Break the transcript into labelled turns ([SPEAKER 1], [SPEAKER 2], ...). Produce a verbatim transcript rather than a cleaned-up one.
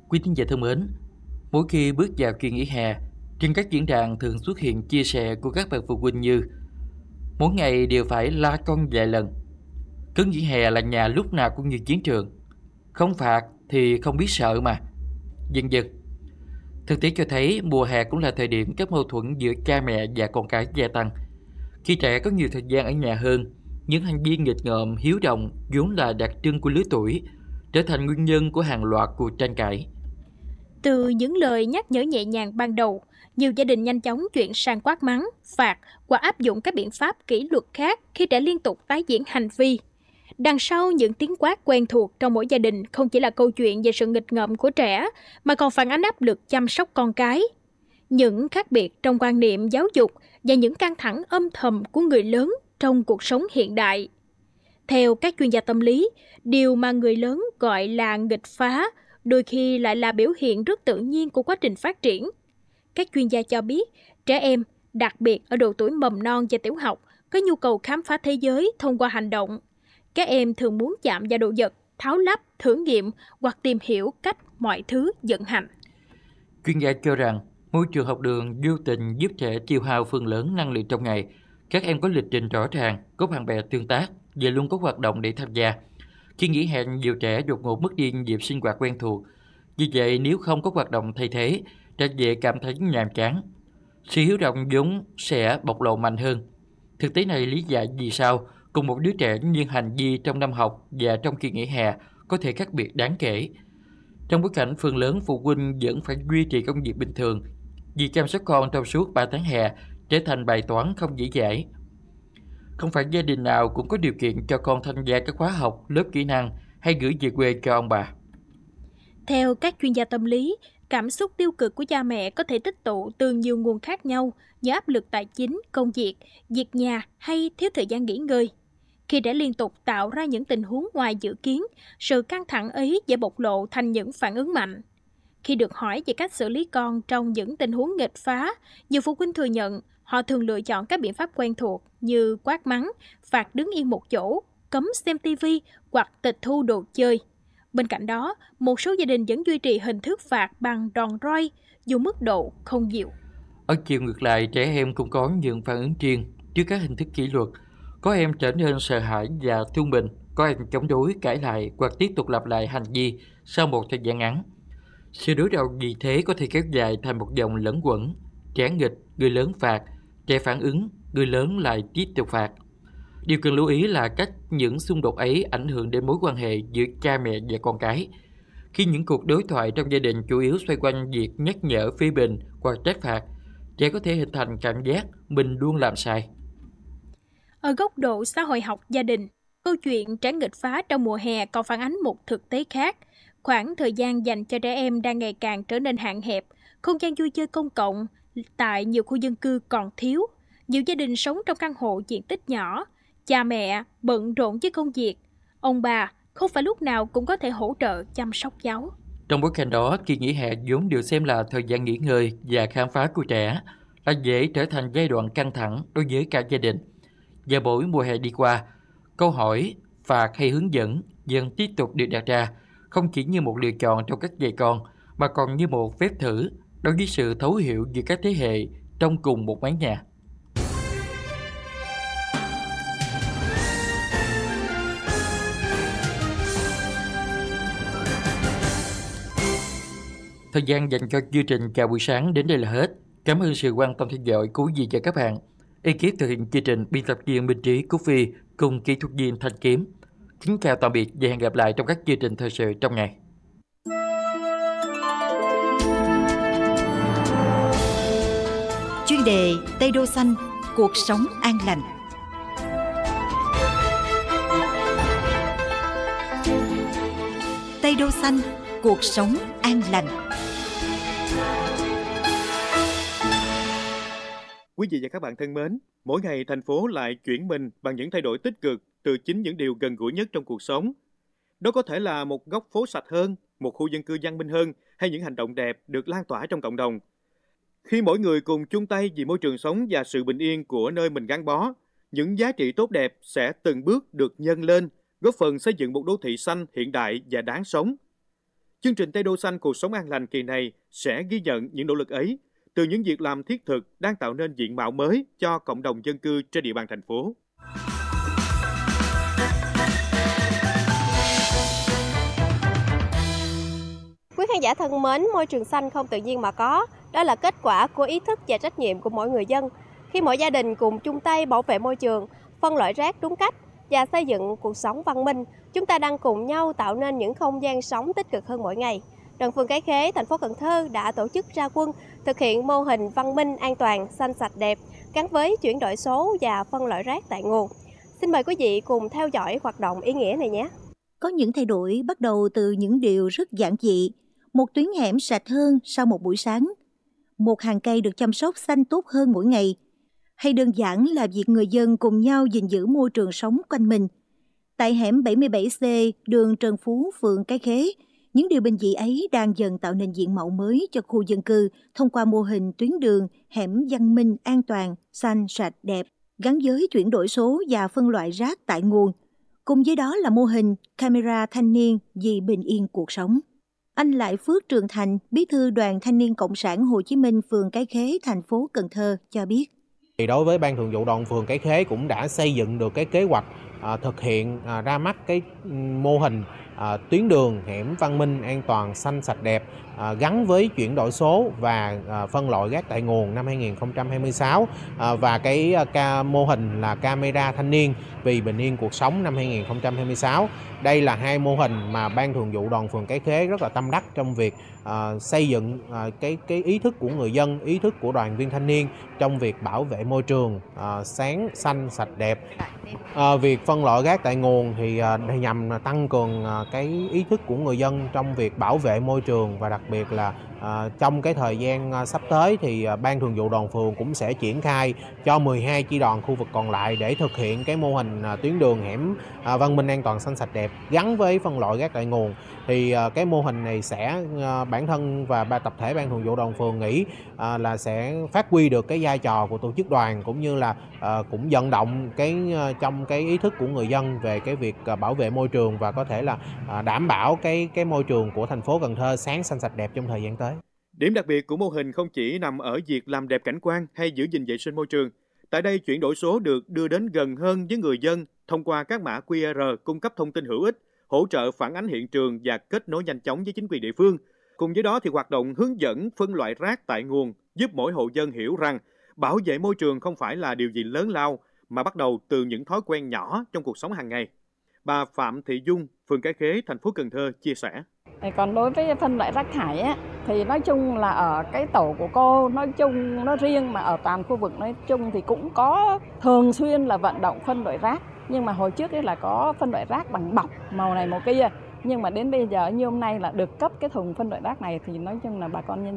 [SPEAKER 1] Quý tín giả thân mến, mỗi khi bước vào kỳ nghỉ hè, trên các diễn đàn thường xuất hiện chia sẻ của các bậc phụ huynh như mỗi ngày đều phải la con vài lần, cứ nghỉ hè là nhà lúc nào cũng như chiến trường, không phạt thì không biết sợ mà, vân vân. Thực tế cho thấy mùa hè cũng là thời điểm các mâu thuẫn giữa cha mẹ và con cái gia tăng. Khi trẻ có nhiều thời gian ở nhà hơn, những hành vi nghịch ngợm, hiếu động vốn là đặc trưng của lứa tuổi trở thành nguyên nhân của hàng loạt cuộc tranh cãi.
[SPEAKER 2] Từ những lời nhắc nhở nhẹ nhàng ban đầu, nhiều gia đình nhanh chóng chuyển sang quát mắng, phạt hoặc áp dụng các biện pháp kỷ luật khác khi trẻ liên tục tái diễn hành vi. Đằng sau những tiếng quát quen thuộc trong mỗi gia đình không chỉ là câu chuyện về sự nghịch ngợm của trẻ, mà còn phản ánh áp lực chăm sóc con cái. Những khác biệt trong quan niệm giáo dục và những căng thẳng âm thầm của người lớn trong cuộc sống hiện đại. Theo các chuyên gia tâm lý, điều mà người lớn gọi là nghịch phá đôi khi lại là biểu hiện rất tự nhiên của quá trình phát triển. Các chuyên gia cho biết, trẻ em, đặc biệt ở độ tuổi mầm non và tiểu học, có nhu cầu khám phá thế giới thông qua hành động. Các em thường muốn chạm vào đồ vật, tháo lắp, thử nghiệm hoặc tìm hiểu cách mọi thứ vận hành.
[SPEAKER 1] Chuyên gia cho rằng, môi trường học đường vô tình giúp trẻ tiêu hao phần lớn năng lượng trong ngày. Các em có lịch trình rõ ràng, có bạn bè tương tác và luôn có hoạt động để tham gia. Khi nghỉ hè, nhiều trẻ đột ngột mất đi nhịp sinh hoạt quen thuộc. Vì vậy, nếu không có hoạt động thay thế, trẻ dễ cảm thấy nhàm chán. Sự hiếu động vốn sẽ bộc lộ mạnh hơn. Thực tế này lý giải vì sao cùng một đứa trẻ nhưng hành vi trong năm học và trong kỳ nghỉ hè có thể khác biệt đáng kể. Trong bối cảnh phần lớn phụ huynh vẫn phải duy trì công việc bình thường, việc chăm sóc con trong suốt ba tháng hè trở thành bài toán không dễ dãi. Không phải gia đình nào cũng có điều kiện cho con tham gia các khóa học, lớp kỹ năng hay gửi về quê cho ông bà.
[SPEAKER 2] Theo các chuyên gia tâm lý, cảm xúc tiêu cực của cha mẹ có thể tích tụ từ nhiều nguồn khác nhau như áp lực tài chính, công việc, việc nhà hay thiếu thời gian nghỉ ngơi. Khi đã liên tục tạo ra những tình huống ngoài dự kiến, sự căng thẳng ấy dễ bộc lộ thành những phản ứng mạnh. Khi được hỏi về cách xử lý con trong những tình huống nghịch phá, nhiều phụ huynh thừa nhận họ thường lựa chọn các biện pháp quen thuộc như quát mắng, phạt đứng yên một chỗ, cấm xem ti vi hoặc tịch thu đồ chơi. Bên cạnh đó, một số gia đình vẫn duy trì hình thức phạt bằng đòn roi, dù mức độ không nhiều.
[SPEAKER 1] Ở chiều ngược lại, trẻ em cũng có những phản ứng riêng trước các hình thức kỷ luật. Có em trở nên sợ hãi và thương mình, có em chống đối, cãi lại hoặc tiếp tục lặp lại hành vi sau một thời gian ngắn. Sự đối đầu vì thế có thể kéo dài thành một vòng lẫn quẩn. Trẻ nghịch, người lớn phạt, trẻ phản ứng, người lớn lại tiếp tục phạt. Điều cần lưu ý là cách những xung đột ấy ảnh hưởng đến mối quan hệ giữa cha mẹ và con cái. Khi những cuộc đối thoại trong gia đình chủ yếu xoay quanh việc nhắc nhở, phê bình hoặc trách phạt, trẻ có thể hình thành cảm giác mình luôn làm sai.
[SPEAKER 2] Ở góc độ xã hội học gia đình, câu chuyện trẻ nghịch phá trong mùa hè còn phản ánh một thực tế khác. Khoảng thời gian dành cho trẻ em đang ngày càng trở nên hạn hẹp, không gian vui chơi công cộng tại nhiều khu dân cư còn thiếu. Nhiều gia đình sống trong căn hộ diện tích nhỏ, cha mẹ bận rộn với công việc, ông bà không phải lúc nào cũng có thể hỗ trợ chăm sóc cháu.
[SPEAKER 1] Trong bối cảnh đó, kỳ nghỉ hè vốn được xem là thời gian nghỉ ngơi và khám phá của trẻ, là dễ trở thành giai đoạn căng thẳng đối với cả gia đình. Và mỗi mùa hè đi qua, câu hỏi, phạt hay hướng dẫn dần tiếp tục được đặt ra, không chỉ như một lựa chọn trong cách dạy con, mà còn như một phép thử đối với sự thấu hiểu giữa các thế hệ trong cùng một mái nhà. Thời gian dành cho chương trình Chào buổi sáng đến đây là hết. Cảm ơn sự quan tâm theo dõi của quý vị và các bạn. Ekip thực hiện chương trình biên tập viên Minh Trí, Cú Phi cùng kỹ thuật viên Thanh Kiếm. Kính chào tạm biệt và hẹn gặp lại trong các chương trình thời sự trong ngày.
[SPEAKER 3] Chuyên đề Tây Đô Xanh, cuộc sống an lành. Tây Đô Xanh, cuộc sống an lành.
[SPEAKER 4] Quý vị và các bạn thân mến, mỗi ngày thành phố lại chuyển mình bằng những thay đổi tích cực từ chính những điều gần gũi nhất trong cuộc sống. Đó có thể là một góc phố sạch hơn, một khu dân cư văn minh hơn hay những hành động đẹp được lan tỏa trong cộng đồng. Khi mỗi người cùng chung tay vì môi trường sống và sự bình yên của nơi mình gắn bó, những giá trị tốt đẹp sẽ từng bước được nhân lên, góp phần xây dựng một đô thị xanh hiện đại và đáng sống. Chương trình Tây Đô Xanh Cuộc Sống An Lành kỳ này sẽ ghi nhận những nỗ lực ấy từ những việc làm thiết thực đang tạo nên diện mạo mới cho cộng đồng dân cư trên địa bàn thành phố.
[SPEAKER 5] Quý khán giả thân mến, môi trường xanh không tự nhiên mà có, đó là kết quả của ý thức và trách nhiệm của mỗi người dân. Khi mỗi gia đình cùng chung tay bảo vệ môi trường, phân loại rác đúng cách và xây dựng cuộc sống văn minh, chúng ta đang cùng nhau tạo nên những không gian sống tích cực hơn mỗi ngày. Đoàn phường Cái Khế, thành phố Cần Thơ đã tổ chức ra quân thực hiện mô hình văn minh, an toàn, xanh sạch đẹp gắn với chuyển đổi số và phân loại rác tại nguồn. Xin mời quý vị cùng theo dõi hoạt động ý nghĩa này nhé.
[SPEAKER 6] Có những thay đổi bắt đầu từ những điều rất giản dị. Một tuyến hẻm sạch hơn sau một buổi sáng. Một hàng cây được chăm sóc xanh tốt hơn mỗi ngày. Hay đơn giản là việc người dân cùng nhau gìn giữ môi trường sống quanh mình. Tại hẻm bảy mươi bảy C, đường Trần Phú, phường Cái Khế, những điều bình dị ấy đang dần tạo nên diện mạo mới cho khu dân cư thông qua mô hình tuyến đường, hẻm văn minh, an toàn, xanh, sạch, đẹp, gắn với chuyển đổi số và phân loại rác tại nguồn. Cùng với đó là mô hình camera thanh niên vì bình yên cuộc sống. Anh Lại Phước Trường Thành, bí thư Đoàn Thanh niên Cộng sản Hồ Chí Minh, phường Cái Khế, thành phố Cần Thơ cho biết.
[SPEAKER 7] Thì đối với Ban Thường vụ Đoàn phường Cái Khế cũng đã xây dựng được cái kế hoạch à, thực hiện à, ra mắt cái mô hình à, tuyến đường hẻm văn minh, an toàn, xanh, sạch, đẹp à, gắn với chuyển đổi số và à, phân loại rác tại nguồn năm hai nghìn không trăm hai mươi sáu à, và cái ca, mô hình là camera thanh niên vì bình yên cuộc sống năm hai nghìn không trăm hai mươi sáu. Đây là hai mô hình mà Ban Thường vụ Đoàn phường Cái Khế rất là tâm đắc trong việc uh, xây dựng uh, cái cái ý thức của người dân, ý thức của đoàn viên thanh niên trong việc bảo vệ môi trường uh, sáng, xanh, sạch, đẹp. Uh, việc phân loại rác tại nguồn thì uh, nhằm tăng cường uh, cái ý thức của người dân trong việc bảo vệ môi trường, và đặc biệt là uh, trong cái thời gian uh, sắp tới thì uh, Ban Thường vụ Đoàn phường cũng sẽ triển khai cho mười hai chi đoàn khu vực còn lại để thực hiện cái mô hình uh, tuyến đường hẻm uh, văn minh, an toàn, xanh, sạch, đẹp gắn với phân loại rác tại nguồn. Thì uh, cái mô hình này sẽ uh, bản thân và ba tập thể Ban Thường vụ Đoàn phường nghĩ uh, là sẽ phát huy được cái vai trò của tổ chức đoàn, cũng như là uh, cũng vận động cái uh, trong cái ý thức của người dân về cái việc uh, bảo vệ môi trường, và có thể là uh, đảm bảo cái cái môi trường của thành phố Cần Thơ sáng, xanh, sạch, đẹp trong thời gian tới.
[SPEAKER 4] Điểm đặc biệt của mô hình không chỉ nằm ở việc làm đẹp cảnh quan hay giữ gìn vệ sinh môi trường. Tại đây, chuyển đổi số được đưa đến gần hơn với người dân thông qua các mã quy rờ cung cấp thông tin hữu ích, hỗ trợ phản ánh hiện trường và kết nối nhanh chóng với chính quyền địa phương. Cùng với đó thì hoạt động hướng dẫn phân loại rác tại nguồn giúp mỗi hộ dân hiểu rằng bảo vệ môi trường không phải là điều gì lớn lao, mà bắt đầu từ những thói quen nhỏ trong cuộc sống hàng ngày. Bà Phạm Thị Dung, phường Cái Khế, thành phố Cần Thơ chia sẻ.
[SPEAKER 8] Còn đối với phân loại rác thải á, thì nói chung là ở cái tổ của cô nói chung nó riêng, mà ở toàn khu vực nói chung thì cũng có thường xuyên là vận động phân loại rác. Nhưng mà hồi trước ấy là có phân loại rác bằng bọc màu này màu kia, nhưng mà đến bây giờ như hôm nay là được cấp cái thùng phân loại rác này thì nói chung là bà con nhân